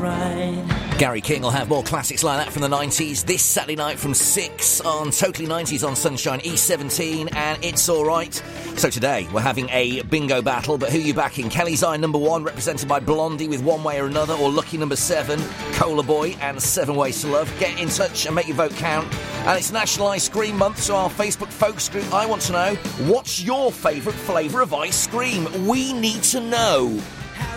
right. Gary King will have more classics like that from the 90s this Saturday night from 6 on Totally 90s on Sunshine E17 and It's Alright. So today we're having a bingo battle, but who are you backing? Kelly's Eye number 1, represented by Blondie with One Way or Another, or Lucky number 7, Cola Boy and 7 Ways to Love? Get in touch and make your vote count. And it's National Ice Cream Month, so our Facebook folks group, I want to know, what's your favourite flavour of ice cream? We need to know.